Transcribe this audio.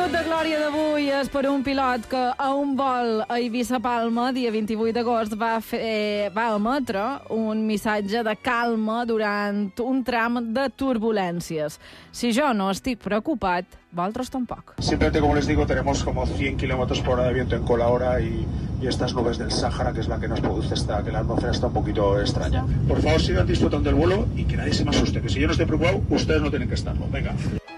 minut de glòria d'avui és per un pilot que a un vol a Eivissa-Palma, dia 28 d'agost, va emetre un missatge de calma durant un tram de turbulències. Si jo no estic preocupat, vosaltres tampoc. Simplemente, como les digo, tenemos como 100 kilómetros por hora de viento en cola ahora y estas nubes del Sáhara, que es la que nos produce que la atmósfera está un poquito extraña. Por favor, sigan disfrutando del vuelo y que nadie se me asuste, que si yo no estoy preocupado, ustedes no tienen que estarlo. Venga.